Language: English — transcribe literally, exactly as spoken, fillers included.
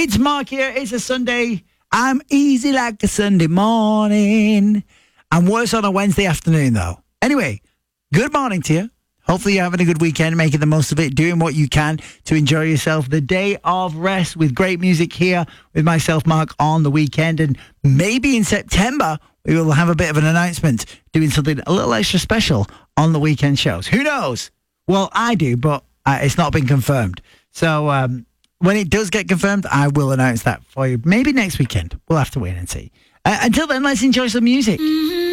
It's Mark here. It's a Sunday. I'm easy like a Sunday morning. I'm worse on a Wednesday afternoon, though. Anyway, good morning to you. Hopefully you're having a good weekend, making the most of it, doing what you can to enjoy yourself. The day of rest with great music here with myself, Mark, on the weekend. And maybe in September, we will have a bit of an announcement, doing something a little extra special on the weekend shows. Who knows? Well, I do, but uh, it's not been confirmed. So um, when it does get confirmed, I will announce that for you. Maybe next weekend. We'll have to wait and see. Uh, until then, let's enjoy some music. Mm-hmm.